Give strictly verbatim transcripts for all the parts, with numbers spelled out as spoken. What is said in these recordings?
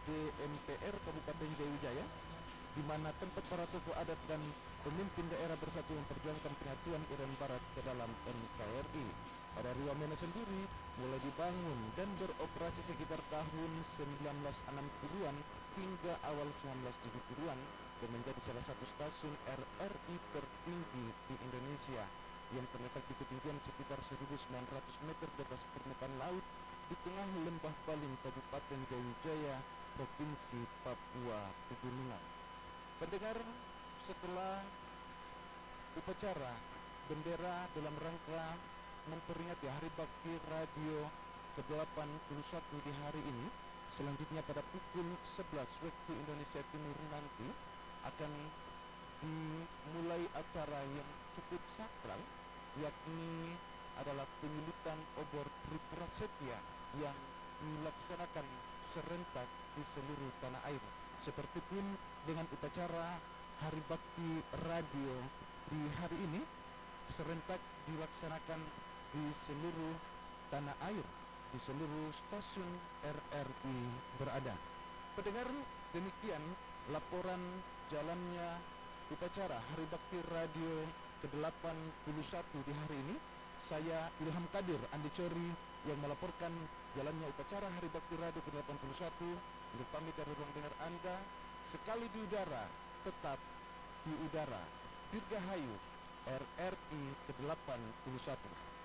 M P R Kabupaten Jaya Wijaya, di mana tempat para tokoh adat dan pemimpin daerah bersatu memperjuangkan penyatuan Irian Barat ke dalam N K R I. Pada Wamena sendiri mulai dibangun dan beroperasi sekitar tahun sembilan belas enam puluhan hingga awal sembilan belas tujuh puluhan dan menjadi salah satu stasiun R R I tertinggi di Indonesia yang terletak di ketinggian sekitar seribu sembilan ratus meter di atas permukaan laut di tengah lembah Baling, Kabupaten Jaya Wijaya, Provinsi Papua Pegunungan. Pendengar, setelah upacara bendera dalam rangka memperingati Hari Bakti Radio ke delapan puluh satu di hari ini, selanjutnya pada pukul sebelas waktu Indonesia Timur nanti akan dimulai acara yang cukup sakral, yakni adalah penyulutan obor Tripura Setia yang dilaksanakan serentak di seluruh tanah air. Seperti pun dengan upacara Hari Bakti Radio di hari ini serentak dilaksanakan di seluruh tanah air, di seluruh stasiun R R I berada. Pendengar, demikian laporan jalannya upacara Hari Bakti Radio ke delapan puluh satu di hari ini. Saya Ilham Kadir Andi Cori yang melaporkan jalannya upacara Hari Bakti Radio ke delapan puluh satu. Untuk pamit dari ruang dengar Anda, sekali di udara, tetap di udara. Dirgahayu R R I ke delapan puluh satu.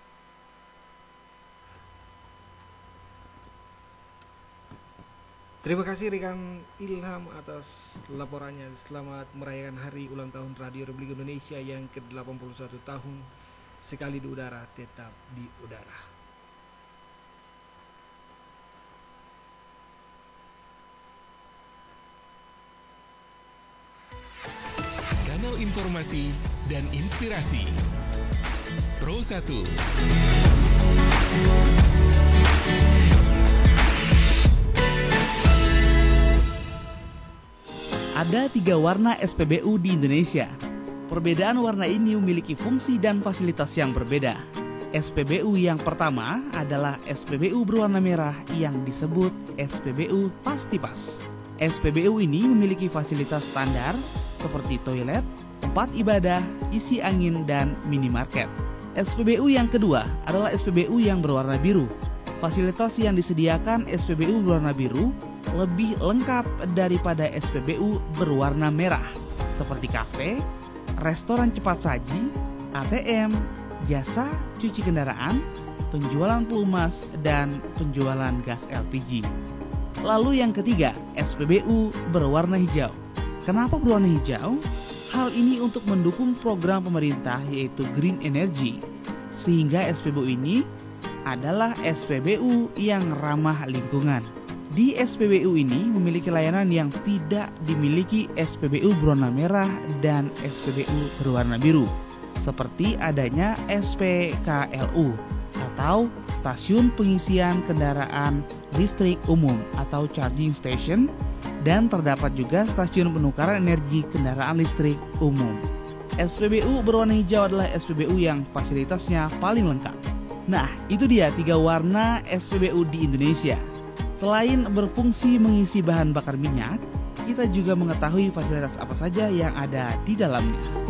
Terima kasih rekan Ilham atas laporannya. Selamat merayakan hari ulang tahun Radio Republik Indonesia yang ke delapan puluh satu tahun. Sekali di udara, tetap di udara. Kanal informasi dan inspirasi Pro satu. Ada tiga warna S P B U di Indonesia. Perbedaan warna ini memiliki fungsi dan fasilitas yang berbeda. S P B U yang pertama adalah S P B U berwarna merah yang disebut S P B U Pastipas. S P B U ini memiliki fasilitas standar seperti toilet, tempat ibadah, isi angin, dan minimarket. S P B U yang kedua adalah S P B U yang berwarna biru. Fasilitas yang disediakan S P B U berwarna biru lebih lengkap daripada S P B U berwarna merah, seperti kafe, restoran cepat saji, A T M, jasa cuci kendaraan, penjualan pelumas, dan penjualan gas L P G. Lalu yang ketiga, S P B U berwarna hijau. Kenapa berwarna hijau? Hal ini untuk mendukung program pemerintah yaitu Green Energy, sehingga S P B U ini adalah S P B U yang ramah lingkungan. Di S P B U ini memiliki layanan yang tidak dimiliki S P B U berwarna merah dan S P B U berwarna biru, seperti adanya S P K L U atau Stasiun Pengisian Kendaraan Listrik Umum atau Charging Station, dan terdapat juga Stasiun Penukaran Energi Kendaraan Listrik Umum. S P B U berwarna hijau adalah S P B U yang fasilitasnya paling lengkap. Nah, itu dia tiga warna S P B U di Indonesia. Selain berfungsi mengisi bahan bakar minyak, kita juga mengetahui fasilitas apa saja yang ada di dalamnya.